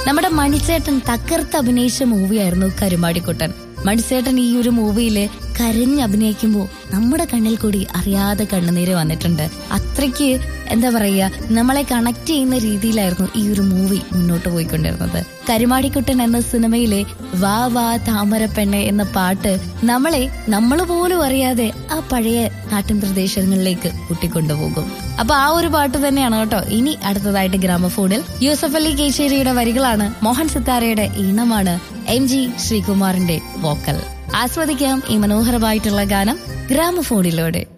നമ്മുടെ മണിച്ചേട്ടൻ തകർത്ത് അഭിനയിച്ച മൂവിയായിരുന്നു കരുമാടിക്കുട്ടൻ. മണിച്ചേട്ടൻ ഈ ഒരു മൂവിയില് കരഞ്ഞഭിനയിക്കുമ്പോൾ നമ്മുടെ കണ്ണിൽ കൂടി അറിയാതെ കണ്ണുനീര് വന്നിട്ടുണ്ട്. അത്രയ്ക്ക് എന്താ പറയാ, നമ്മളെ കണക്ട് ചെയ്യുന്ന രീതിയിലായിരുന്നു ഈ ഒരു മൂവി മുന്നോട്ട് പോയിക്കൊണ്ടിരുന്നത്. കരുമാടിക്കുട്ടൻ എന്ന സിനിമയിലെ വാ വാ താമരപ്പെണ്ണെ എന്ന പാട്ട് നമ്മൾ പോലും അറിയാതെ ആ പഴയ നാട്ടിൻ പ്രദേശങ്ങളിലേക്ക് കൂട്ടിക്കൊണ്ടുപോകും. അപ്പൊ ആ ഒരു പാട്ട് തന്നെയാണ് കേട്ടോ ഇനി അടുത്തതായിട്ട് ഗ്രാമഫോണിൽ. യൂസഫ് അലി കേച്ചേരിയുടെ വരികളാണ്, മോഹൻ സിത്താരയുടെ ഈണമാണ്, MG ശ്രീകുമാറിന്റെ വോക്കൽ. ആസ്വദിക്കാം ഈ മനോഹരമായിട്ടുള്ള ഗാനം ഗ്രാമഫോണിലൂടെ.